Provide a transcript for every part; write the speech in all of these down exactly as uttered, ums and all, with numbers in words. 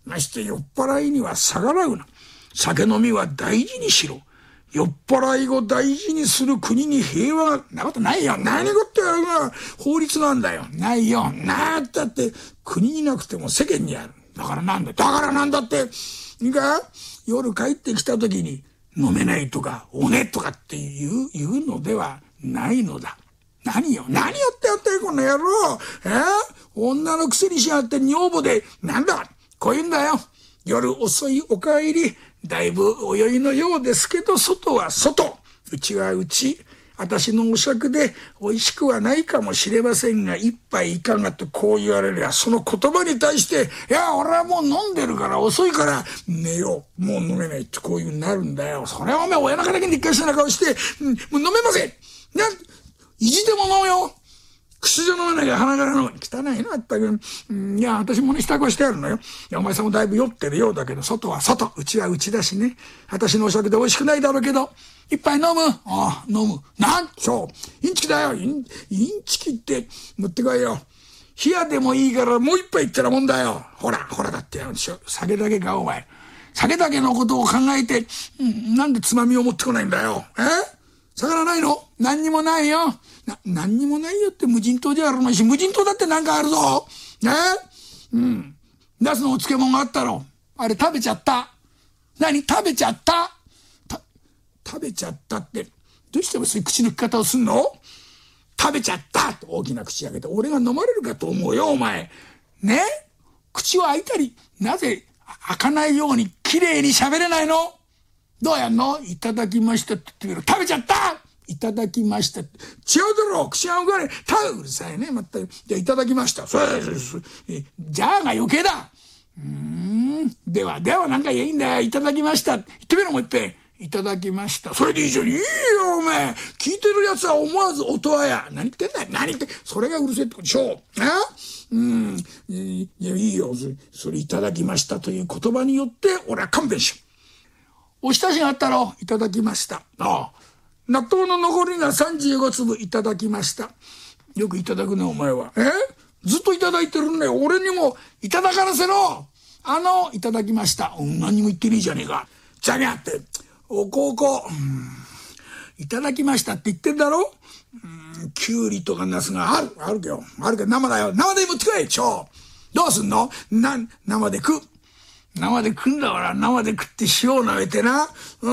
まして酔っ払いには逆らうな。酒飲みは大事にしろ。酔っ払いを大事にする国に平和が、なことないよ。何事やるが法律なんだよ。ないよ。なーだって国になくても世間にある。だからなんだ。だからなんだって。いいか夜帰ってきた時に飲めないとか、おねとかっていう、いうのではないのだ。何よ。何やってやってこの野郎。えー、女のくせにしやって女房で、なんだ。こういうんだよ。夜遅いお帰り。だいぶお酔いのようですけど、外は外。うちはうち。私のお酌で美味しくはないかもしれませんが、一杯いかがとこう言われりゃ、その言葉に対して、いや、俺はもう飲んでるから遅いから寝よう。もう飲めないってこういうになるんだよ。それはお前親中だけに一回したな顔して、うん、もう飲めません。なん、意地でも飲むよ。口じゃ飲めなきゃ鼻から飲む。汚いな、ったく。うん、いや、私もね、支度をしてあるのよ。いや、お前さんもだいぶ酔ってるようだけど、外は外。うちはうちだしね。私のお酌で美味しくないだろうけど、一杯飲む。ああ、飲む。なんそう。インチキだよ。イン、インチキって持ってこいよ。冷やでもいいからもう一杯いったらもんだよ。ほら、ほらだってよ。酒だけか、お前。酒だけのことを考えて、うん、なんでつまみを持ってこないんだよ。え魚ないの？何にもないよ。な、何にもないよって無人島じゃあるまいし、無人島だってなんかあるぞ。ねうん。ナスのお漬物があったろ。あれ食べちゃった。何食べちゃったた、食べちゃったって、どうしてもそういう口の利き方をすんの？食べちゃったって大きな口開けて、俺が飲まれるかと思うよ、お前。ね口を開いたり、なぜ開かないように綺麗に喋れないの？どうやんの？いただきましたって言ってみろ。食べちゃった！いただきました。違うだろう口が動かない。たうるさいね。また、じゃあいただきました。そうそうそう。じゃあが余計だ。うーん。では、ではなんかいいんだよ。いただきました。言ってみろ、もう一遍。いただきました。それでいいじゃん。いいよ、お前。聞いてる奴は思わず音羽や。何言ってんだよ。何言って。それがうるせえってことでしょ。えうん。いや、いいよ。それいただきましたという言葉によって、俺は勘弁しよう。おひたしがあったろ。いただきました。ああ。納豆の残りがさんじゅうごつぶいただきました。よくいただくね、お前は。えずっといただいてるんだよ。俺にもいただからせろ。あの、いただきました。うん、何にも言ってねえじゃねえか。じゃにゃって。おこおこ。うん、いただきましたって言ってんだろ。うん、きゅうりとかナスがある。あるけど。あるけど生だよ。生で持ってこい。ちょ。どうすんの？な、生で食う。生で食うんだから、生で食って塩を舐めてな。うん、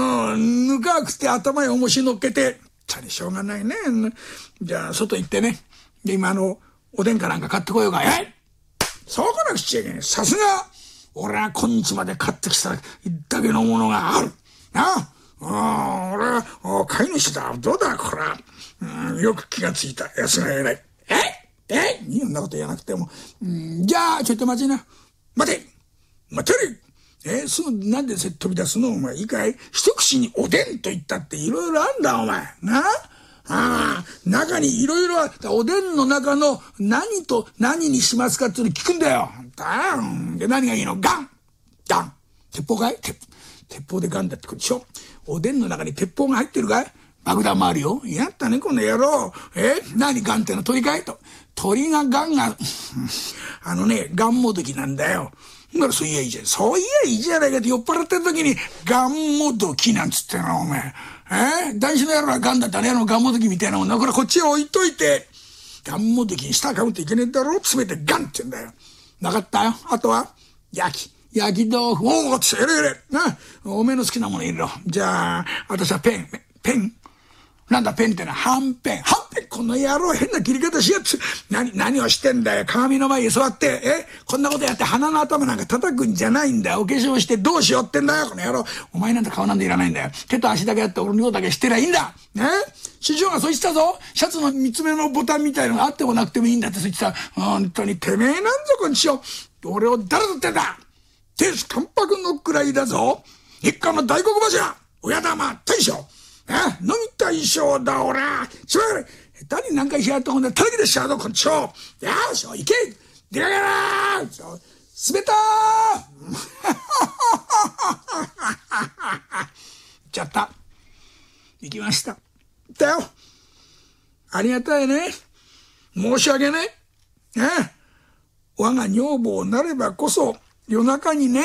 ぬか食って頭に重し乗っけて。ちゃにしょうがないね。じゃあ、外行ってね。で、今あの、おでんかなんか買ってこようか。えそうこなくちゃいけない。さすが、俺は今日まで買ってきただけのものがある。なあ、俺は飼い主だ。どうだ、こら。うん、よく気がついた。やすが偉い。ええいいよ、んなこと言わなくても。うん、じゃあ、ちょっと待ちな。待て待てるえすぐ、なんで飛び出すのお前。いいかい一口におでんと言ったっていろいろあんだ、お前。なああ、中にいろいろあった。おでんの中の何と何にしますかっていうの聞くんだよ。だん。で、何がいいの？ガンガン鉄砲かい鉄、鉄砲でガンだってことでしょ。おでんの中に鉄砲が入ってるかい？爆弾もあるよ。やったね、この野郎。え何ガンっての鳥かいと。鳥がガンが、あのね、ガンもどきなんだよ。だからそういやいいじゃん。そういやいいじゃないかって酔っ払ってる時に、ガンもどきなんつっての、お前。えー、男子の野郎はガンだったら、あのガンもどきみたいなもんだ。これこっちへ置いといて、ガンもどきに下かぶっていけねえんだろ。詰めてガンって言うんだよ。なかったよ。あとは、焼き。焼き豆腐。おお、ってやれやれ。な。おめえの好きなもの入れろ。じゃあ、私はペン。ペンなんだペンってのは、はんぺん。はんぺんこの野郎変な切り方しやつ。何、何をしてんだよ。鏡の前に座って、えこんなことやって鼻の頭なんか叩くんじゃないんだよ。お化粧してどうしようってんだよ、この野郎。お前なんて顔なんていらないんだよ。手と足だけやって俺の用だけしてりゃいいんだ。ね師匠がそう言ってたぞ。シャツの三つ目のボタンみたいのがあってもなくてもいいんだってそう言ってた。本当にてめえなんぞ、こんちよ。俺を誰だってんだ。亭主関白のくらいだぞ。一家の大黒柱。親玉大将。え飲み大将だ、おら。しばらく、下手に何回しやったもんだ。たたきでしちゃうぞ、こっちを。よし、行け出かけらーすべたー行っちゃった。行きました。だよ。ありがたいね。申し訳ない。ね我が女房なればこそ、夜中にね、